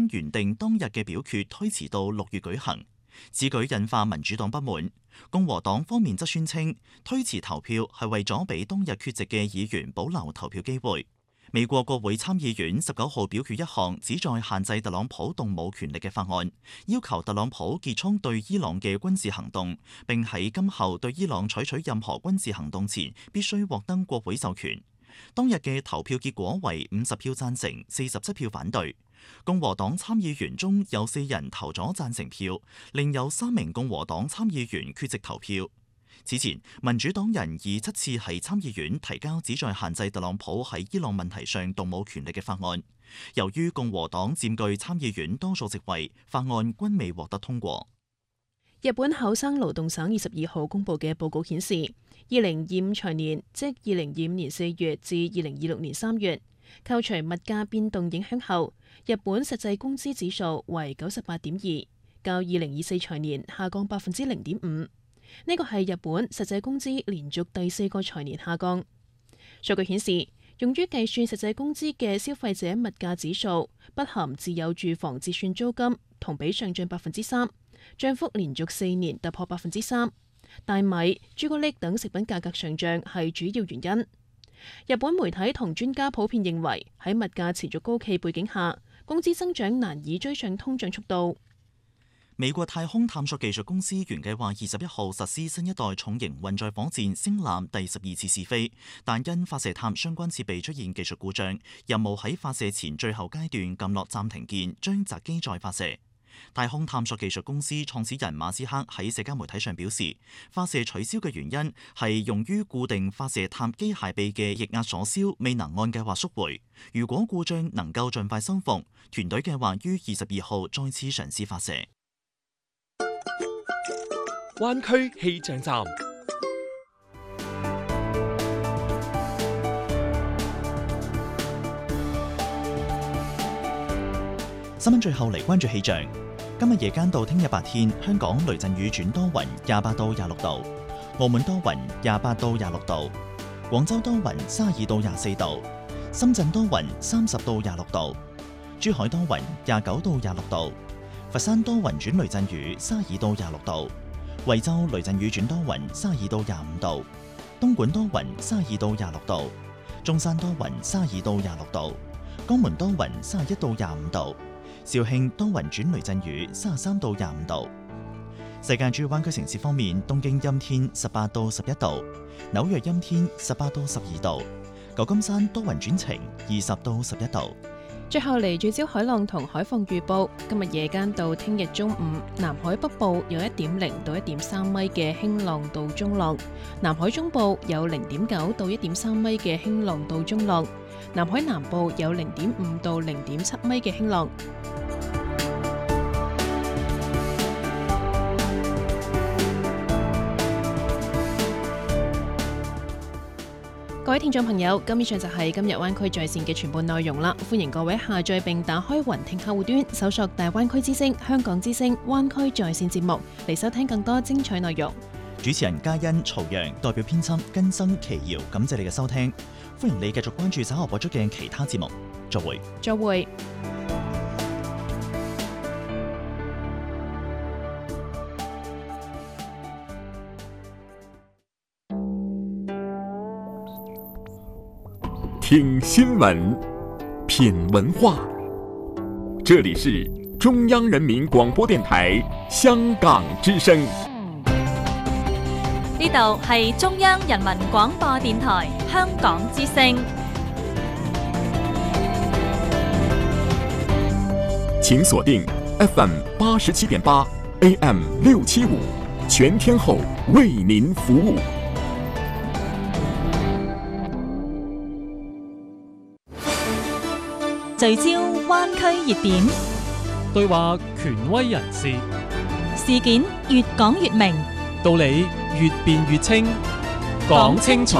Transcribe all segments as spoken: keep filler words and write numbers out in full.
將原定當日嘅表決推遲到六月舉行。此舉引發民主黨不滿，共和黨方面則宣稱推遲投票係為咗俾當日缺席嘅議員保留投票機會。美國國會參議院十九號表決一項旨在限制特朗普動武權力嘅法案，要求特朗普結束對伊朗嘅軍事行動，並喺今後對伊朗採取任何軍事行動前必須獲得國會授權。當日嘅投票結果為五十票贊成，四十七票反對。共和黨參議員中有四人投咗贊成票，另有三名共和黨參議員缺席投票。此前，民主黨人以七次喺參議院提交旨在限制特朗普喺伊朗問題上動武權力嘅法案，由於共和黨佔據參議院多數席位，法案均未獲得通過。 日本厚生勞動省二十二號公佈嘅報告顯示，二零二五財年，即二零二五年四月至二零二六年三月，扣除物價變動影響後，日本實際工資指數為九十八點二，較二零二四財年下降百分之零點五。呢個係日本實際工資連續第四個財年下降。數據顯示，用於計算實際工資嘅消費者物價指數，不含自有住房折算租金，同比上漲百分之三，漲幅連續四年突破百分之三。大米、朱古力等食品價格上漲係主要原因。日本媒體同專家普遍認為，喺物價持續高企背景下，工資增長難以追上通脹速度。 美國太空探索技術公司原計劃二十一號實施新一代重型運載火箭星艦第十二次試飛，但因發射塔相關設備出現技術故障，任務喺發射前最後階段撳落暫停鍵，將擇機再發射。太空探索技術公司創始人馬斯克喺社交媒體上表示，發射取消嘅原因係用於固定發射塔機械臂嘅液壓鎖燒未能按計劃縮回。如果故障能夠盡快修復，團隊計劃於二十二號再次嘗試發射。 灣區氣象站， 新聞最後嚟關注氣象。今日夜間到聽日白天，香港雷陣雨轉多雲，廿八到廿六度；澳門多雲，廿八到廿六度；廣州多雲，三十二到廿四度；深圳多雲，三十到廿六度；珠海多雲，廿九到廿六度；佛山多雲轉雷陣雨，三十二到廿六度；惠州雷陣雨轉多雲，三十二到廿五度；東莞多雲，三十二到廿六度；中山多雲，三十二到廿六度；江門多雲，三十一到廿五度；肇慶多雲轉雷陣雨，三十三到廿五度。世界主要灣區城市方面，東京陰天十八到十一度，紐約陰天十八到十二度，舊金山多雲轉晴二十到十一度。 最後嚟聚焦海浪同海況預報，今日夜間到聽日中午，南海北部有一點零到一點三米嘅輕浪到中浪，南海中部有零點九到一點三米嘅輕浪到中浪，南海南部有零點五到零點七米嘅輕浪。各位聽眾朋友，咁以上就係今日灣區在線嘅全部內容啦。歡迎各位下載並打開雲聽客戶端，搜索大灣區之聲、香港之聲、灣區在線節目嚟收聽更多精彩內容。 主持人嘉欣、曹陽代表編輯根生、奇瑤，感謝你嘅收聽。歡迎你繼續關注稍後播出嘅其他節目。再會。 再會。 听新闻，品文化，这里是中央人民广播电台香港之声。 呢度係中央人民廣播電台香港之聲。 請鎖定 F M 八十七點八 A M 六七五，全天候為您服務。 聚焦灣區熱點， 對話權威人士， 事件越講越明， 道理越辯越清，講清楚，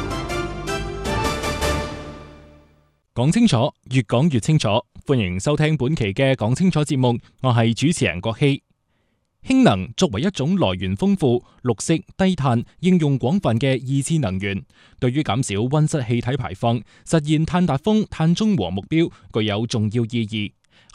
講清楚，越講越清楚。歡迎收聽本期嘅講清楚節目，我係主持人郭希。氫能作為一種來源豐富、綠色、低碳、應用廣泛嘅二次能源，對於減少溫室氣體排放、實現碳達峰、碳中和目標具有重要意義，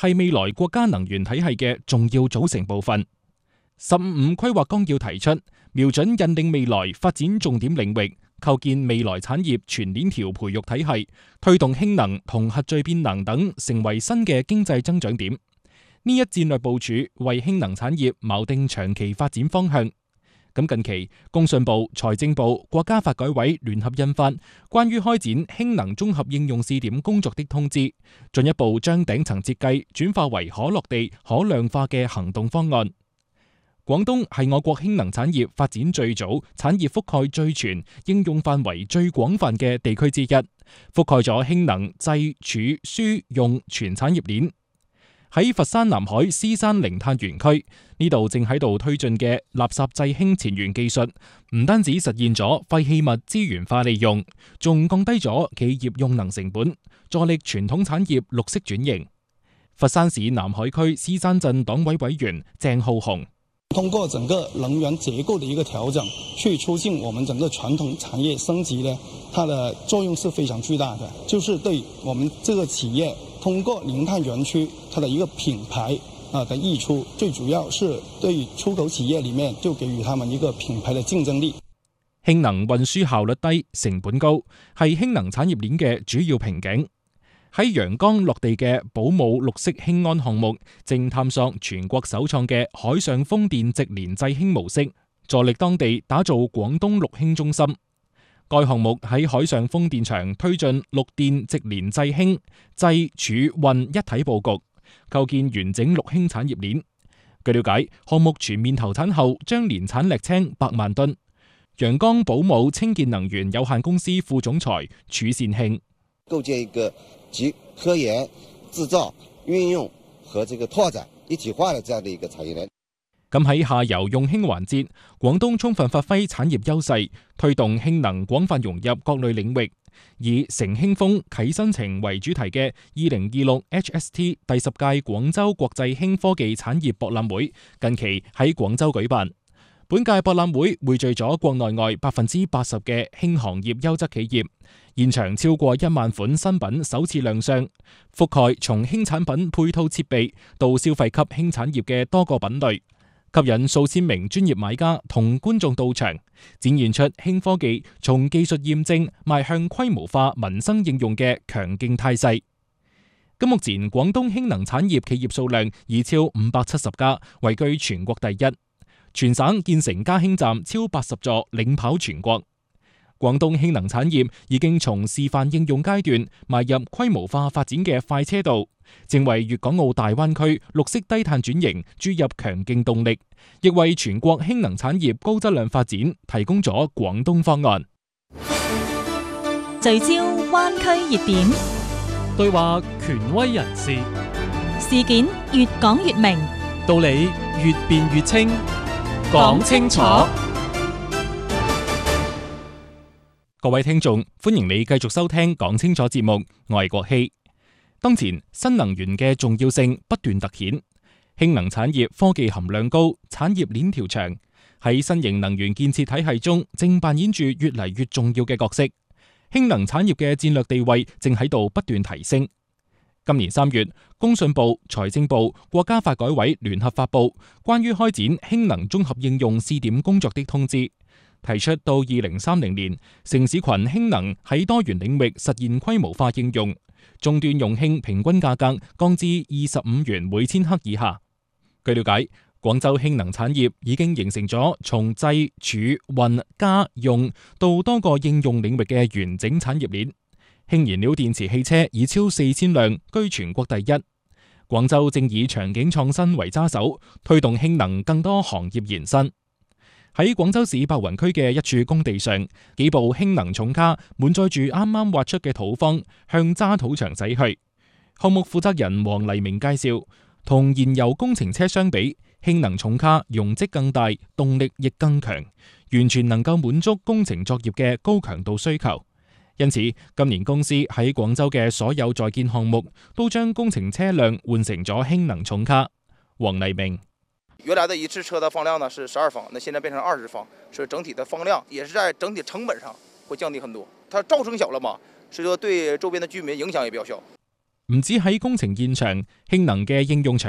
係未來國家能源體系嘅重要組成部分。十五五規劃綱要提出，瞄準引領未來發展重點領域，構建未來產業全鏈條培育體系，推動氫能同核聚變能等成為新嘅經濟增長點。呢一戰略部署為氫能產業錨定長期發展方向。咁近期，工信部、財政部、國家發改委聯合印發關於開展氫能綜合應用試點工作的通知，進一步將頂層設計轉化為可落地、可量化嘅行動方案。廣東係我國氫能產業發展最早、產業覆蓋最全、應用範圍最廣泛嘅地區之一，覆蓋咗氫能製、儲、輸、用全產業鏈。喺佛山南海獅山零碳園區呢度正喺度推進嘅垃圾製氫前沿技術，唔單止實現咗廢棄物資源化利用，仲降低咗企業用能成本，助力傳統產業綠色轉型。佛山市南海區獅山鎮黨委委員鄭浩雄： 通過整個能源結構的一個調整，去促進我們整個傳統產業升級呢，它的作用是非常巨大的，就是對我們這個企業通過零碳園區它的一個品牌啊的溢出，最主要是對於出口企業裏面就給予他們一個品牌的競爭力。 氫能運輸效率低、成本高，係氫能產業鏈嘅主要瓶頸。喺陽江落地嘅寶武綠色氫安項目，正探索全國首創嘅海上風電直連製氫模式，助力當地打造廣東綠氫中心。該項目喺海上風電場推進綠電直連製氫、製、儲、運一體佈局，構建完整綠氫產業鏈。據了解，項目全面投產後，將年產瀝青百萬噸。陽江寶武清潔能源有限公司副總裁褚善慶： 構建一個集科研、製造、運用和這個拓展一體化的這樣的一個產業鏈。 咁喺下游用氫環節，廣東充分發揮產業優勢，推動氫能廣泛融入各類領域，以乘氫風啟新程為主題嘅二零二六 H S T 第十屆廣州國際氫科技產業博覽會近期喺廣州舉辦。本屆博覽會匯聚咗國內外百分之八十嘅氫行業優質企業，現場超過一萬款新品首次亮相，覆蓋從氫產品配套設備到消費級氫產業嘅多個品類，吸引數千名專業買家同觀眾到場，展現出氫科技從技術驗證邁向規模化民生應用嘅強勁態勢。咁目前廣東氫能產業企業數量已超五百七十家，位居全國第一。全省建成加氫站超八十座，領跑全國。廣東氫能產業已經從示範應用階段邁入規模化發展嘅快車道，正為粵港澳大灣區綠色低碳轉型注入強勁動力，亦為全國氫能產業高質量發展提供咗廣東方案。 聚焦灣區熱點， 對話權威人士， 事件越講越明， 道理越辯越清。講清楚， 各位聽眾，歡迎你繼續收聽講清楚節目，我係國希。當前新能源嘅重要性不斷凸顯，氫能產業科技含量高，產業鏈條長，喺新型能源建設體系中正扮演住越嚟越重要嘅角色。氫能產業嘅戰略地位正喺度不斷提升。今年三月，工信部、財政部、國家發改委聯合發布關於開展氫能綜合應用試點工作的通知，提出到二零三零年，城市群氫能喺多元領域實現規模化應用，終端用氫平均價格降至二十五元每千克以下。據了解，廣州氫能產業已經形成咗從製、儲、運、加、用到多個應用領域嘅完整產業鏈。氫燃料電池汽車已超四千輛，居全國第一。廣州正以場景創新為揸手，推動氫能更多行業延伸。喺廣州市白雲區嘅一處工地上，幾部氫能重卡滿載住啱啱挖出嘅土方，向渣土場駛去。項目負責人黃黎明介紹，同燃油工程車相比，氫能重卡容積更大，動力亦更強，完全能夠滿足工程作業嘅高強度需求。因此，今年公司喺廣州嘅所有在建項目都將工程車輛換成咗氫能重卡。黃黎明： 原來的一次車的放量呢是十二方，那現在變成二十方，所以整體的放量也是在整體成本上會降低很多。它噪聲小了嘛，所以說對周邊的居民影響也比較小。 唔止喺工程現場，氫能嘅應用場